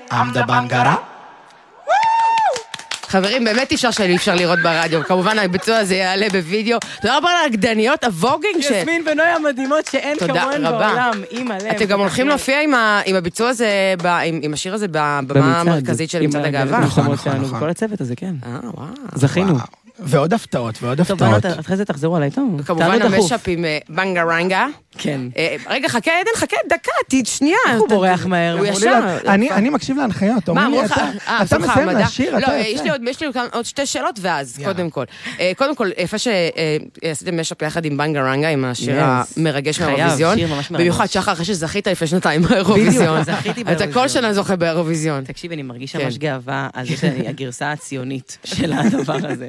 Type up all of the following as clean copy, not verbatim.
עמדה בנגרה. חברים, באמת אפשר לראות ברדיו, כמובן הביצוע הזה יעלה בווידאו. תודה רבה לרקדניות, הווגינג ש... יסמין ונויה מדהימות שאין כמוהן בעולם, עם הלב. אתם גם הולכים להופיע עם הביצוע הזה, עם השיר הזה בבמה המרכזית של מצעד הגאווה. נכון. כל הצוות הזה, כן. וואו. זכינו. ועוד הפתעות, טוב, בנות, אחרי זה תחזרו עליי, טוב. כמובן המשאפ עם בנגרנגה. כן. רגע, חכה, עדן, חכה, דקה, שנייה. הוא בורח מהר. הוא ישר. אני מקשיב להנחיות, אומרים לי, אתה מסיים לשיר, אתה יוצא. יש לי עוד שתי שאלות, ואז, קודם כל, איפה שעשיתם משאפ יחד עם בנגרנגה, עם השיר המרגש מהאירוויזיון, במיוחד שחר, אחרי שזכית לפני שנתיים באירוויזיון. אתה כל שנה זוכה באירוויזיון. תקשיב, אני מרגישה ממש גאווה על זה שאני הגרסה הציונית של הדבר הזה.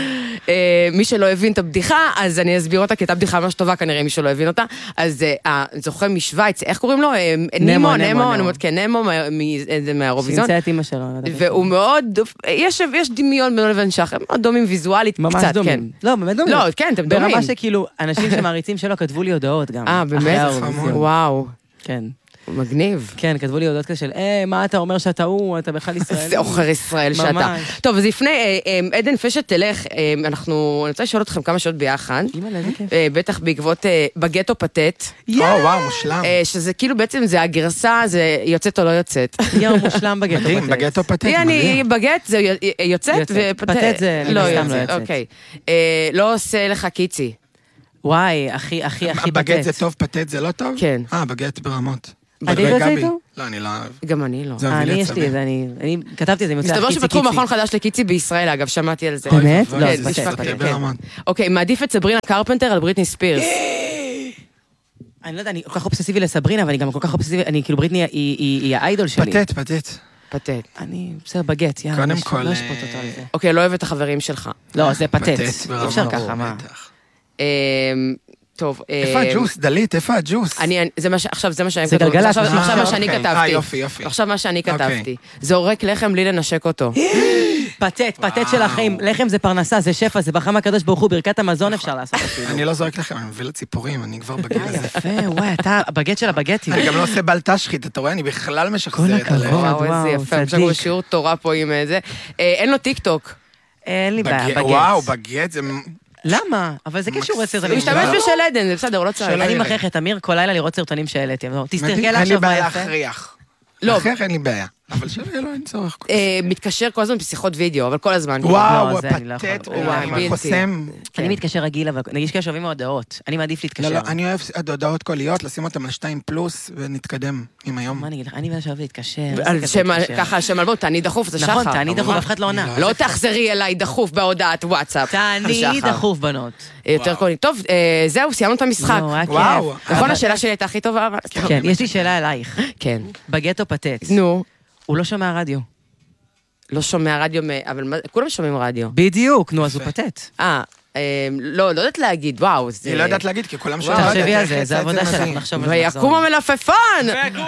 מי שלא הבין את הבדיחה, אז אני אסביר אותה, כי הייתה בדיחה ממש טובה, כנראה מי שלא הבין אותה. אז זוכה משוויץ, איך קוראים לו? נמו, נמו מהאירוויזיון. שימצא את אמא שלו. והוא מאוד, יש דמיון בינו לבין שחר, מאוד דומים ויזואלית, ממש קצת, דומים. כן. לא, באמת דומים. לא, כן, אתם דומים. ברמה שכאילו, אנשים שמעריצים שלו כתבו לי הודעות גם. באמת? וואו. כן. מגניב. כן, כתבו לי הודעות כזה של, מה אתה אומר שאתה הוא, אתה בכלל ישראלי. זה אוכר ישראל שאתה. טוב, אז לפני, עדן פשט תלך, אני רוצה לשאול אתכם כמה שעות ביחד. בטח בעקבות בגטו פתט. וואו, מושלם. שזה כאילו בעצם זה הגרסה, זה יוצאת או לא יוצאת. יום מושלם בגטו פתט. בגטו פתט, אני בגט, זה יוצאת, פתט זה לא יוצאת. אוקיי. לא עושה לך קיצי. וואי, הכי פתט. בגט זה טוב, פתט זה לא טוב? כן. בגט ברמות. אני לא יוצא איתו? לא, אני לא אוהב. גם אני לא. אני יש לי את זה, אני כתבתי את זה, מסתבר שפתחו מכון חדש לקיצי בישראל, אגב, שמעתי על זה. באמת? לא, זה סוטה ברמות. אוקיי, מעדיף את סברינה קרפנטר על בריטני ספירס. אני לא יודע, אני כל כך אובססיבי לסברינה, אבל אני גם כל כך אובססיבי, אני כאילו בריטני היא האיידול שלי. פתט. אני בסדר בגט, יאללה, קודם כל... לא אשפוט אותו על זה. אוקיי, לא אוהב את החברים שלך. לא, זה פתט. אפשר ככה, מה? טוב. איפה הג'וס, דלית? איפה הג'וס? עכשיו זה מה שאני כתבתי. עכשיו מה שאני כתבתי. יופי. עכשיו מה שאני כתבתי. זורק לחם בלי לנשק אותו. פתט של החיים. לחם זה פרנסה, זה שפע, זה בחם הקדוש ברוך הוא, ברכת המזון אפשר לעשות. אני לא זורק לחם, אני מביא לציפורים, אני כבר בגט הזה. יפה, וואי, אתה הבגט של הבגטים. אני גם לא עושה בל תשחית, אתה רואה? אני בכלל משחזרת עליהם. וואו, איזה יפה. עכשיו הוא שיעור תורה פה עם זה. אין לו טיק טוק. אין לי בעיה, בגט. וואו, בגט זה... למה? אבל זה קשור לסרטונים. הוא משתמש בשל עדן, זה בסדר, הוא לא צריך. אני מכריח את אמיר כל לילה לראות סרטונים שהעליתי. תסתכל עכשיו מה יפה. אין לי בעיה להכריח. להכריח אין לי בעיה. אבל שלא אין צורך. מתקשר כל הזמן בשיחות וידאו, אבל כל הזמן. וואו, פתט, וואי, חוסם. אני מתקשר רגיל, אבל נגיש כאלה שאוהבים מההודעות. אני מעדיף להתקשר. לא, אני אוהב הודעות קוליות, לשים אותם על 2+ ונתקדם עם היום. מה אני אגיד לך? אני שאוהב להתקשר. ככה שמלבוא, תעני דחוף, זה שחר. נכון, תעני דחוף, אף אחד לא עונה. לא תחזרי אליי דחוף בהודעת וואטסאפ. תעני דחוף, בנות. יותר קולי. טוב, זהו, סיימנו את המשחק. וואו. נכון, השאלה שלי הייתה הכי טובה. כן, יש לי שאלה אלייך. כן. בגטו פתט. נו. הוא לא שומע רדיו. לא שומע רדיו, אבל כולם שומעים רדיו. בדיוק, נו, אז הוא פתט. לא יודעת להגיד, וואו. היא לא יודעת להגיד, כי כולם שומעים רדיו. תחשבי על זה, זה עבודה שלך, נחשוב על זה. ויקום המלפפון!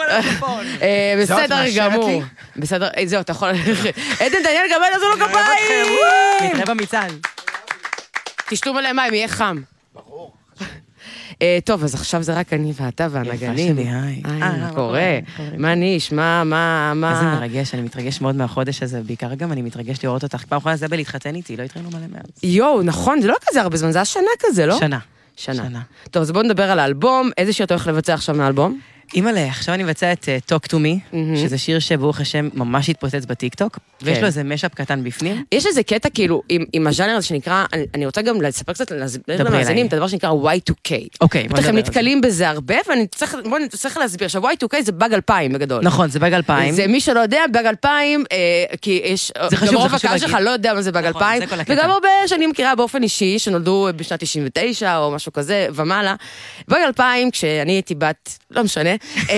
בסדר גמור. בסדר, זהו, אתה יכול... עדן דניאל גבל, אז הוא לא כפיים! נתראה במצעד. תשתום עליהם מים, יהיה חם. ברור. טוב, אז עכשיו זה רק אני ואתה והנגנים. יפה שלי, היי. מה קורה? מה ניש? מה... איזה מרגש, אני מתרגש מאוד מהחודש הזה, בעיקר גם אני מתרגש לראות אותך. פעם אחרונה זה להתחתן איתי, לא התראינו מלא מאז. יואו, נכון, זה לא כזה הרבה זמן, זה השנה כזה, לא? שנה. טוב, אז בואו נדבר על האלבום. איזה שיר אתה הולך לבצע עכשיו מהאלבום? אימא'לה, עכשיו אני מבצע את Talk to Me, שזה שיר שברוך השם ממש התפוצץ בטיקטוק, ויש לו איזה משאפ קטן בפנים. יש איזה קטע כאילו עם הז'אנר הזה שנקרא, אני רוצה גם לספר קצת למאזינים, את הדבר שנקרא Y2K. אוקיי. אתם נתקלים בזה הרבה, ואני צריך להסביר. עכשיו, Y2K זה באג 2000 בגדול. נכון, זה באג 2000. זה מי שלא יודע, באג 2000, כי יש, גם רוב הקהל שלך לא יודע מה זה באג 2000, וגם הרבה שאני מכירה באופן אישי, שנולדו בשנת 99 או משהו כזה ומעלה. באג 2000, כשאני הייתי בת, לא משנה,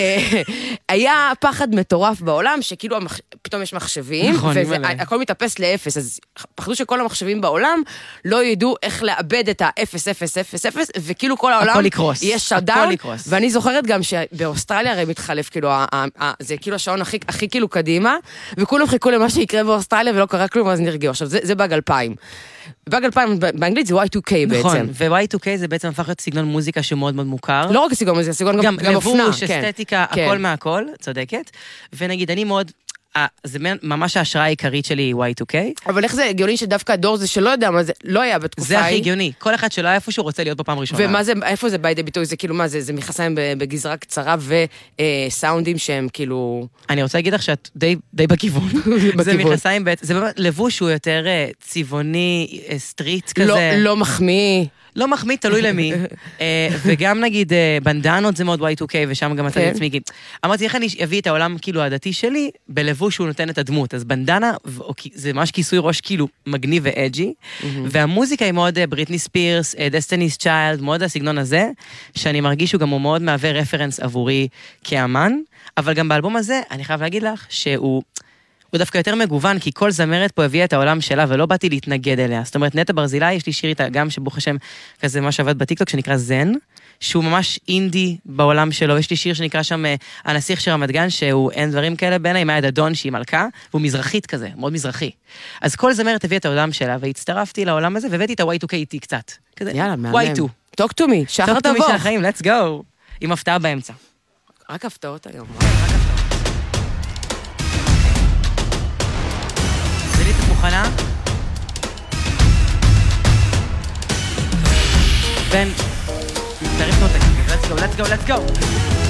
היה פחד מטורף בעולם, שכאילו פתאום יש מחשבים, והכל מתאפס לאפס, אז פחדו שכל המחשבים בעולם לא ידעו איך לאבד את ה-0-0-0-0, וכאילו כל העולם יהיה שדאון, ואני זוכרת גם שבאוסטרליה הרי מתחלף, כאילו, זה כאילו השעון הכי כאילו קדימה, וכולם חיכו למה שיקרה באוסטרליה, ולא קרה כלום, אז נרגעו. עכשיו, זה באג 2000. באג 2000 באנגלית זה Y2K בעצם. נכון, ו-Y2K זה בעצם הפך להיות סגנון מוזיקה שהוא מאוד מאוד מוכר. לא רק סגנון מוזיקה, סגנון גם אופנה. לבוש, אסתטיקה, הכל מהכל, צודקת. ונגיד, אני מאוד, זה ממש ההשראה העיקרית שלי היא Y2K. אבל איך זה הגיוני שדווקא הדור זה שלא יודע מה זה, לא היה בתקופה זה הכי הגיוני. כל אחד שלא היה איפה שהוא רוצה להיות בפעם ראשונה. ומה זה, איפה זה בא לידי ביטוי? זה כאילו מה זה? זה מכנסיים בגזרה קצרה וסאונדים שהם כאילו... אני רוצה להגיד לך שאת די בכיוון. זה מכנסיים בעצם, זה באמת לבוש הוא יותר צבעוני, סטריט כזה. לא מחמיא. לא מחמיא, תלוי למי. וגם נגיד בנדנות זה מאוד Y2K, ושם גם אתה עצמי. אמרתי, איך אני אביא את העולם כאילו הדתי שלי, בלבוש שהוא נותן את הדמות. אז בנדנה, זה ממש כיסוי ראש כאילו מגניב ואג'י, והמוזיקה היא מאוד בריטני ספירס, דסטיני's צ'יילד, מאוד הסגנון הזה, שאני מרגיש שהוא גם מאוד מהווה רפרנס עבורי כאמן, אבל גם באלבום הזה, אני חייב להגיד לך שהוא דווקא יותר מגוון, כי כל זמרת פה הביאה את העולם שלה, ולא באתי להתנגד אליה. זאת אומרת, נטע ברזילי, יש לי שיר איתה, גם שברוך השם, כזה מה שעבד בטיקטוק, שנקרא זן, שהוא ממש אינדי בעולם שלו. יש לי שיר שנקרא שם הנסיך של רמת גן, שהוא אין דברים כאלה בין, עם היד אדון שהיא מלכה, והוא מזרחית כזה, מאוד מזרחי. אז כל זמרת הביאה את העולם שלה, והצטרפתי לעולם הזה, והבאתי את ה-Y2K איתי קצת. יאללה, מהמם. Y2. Talk to me, שחר תבוך. Talk to me של החיים, let's go. עם הפתעה באמצע. רק הפתעות היום. זלית, את מוכנה? בן, תריף נותק. let's go.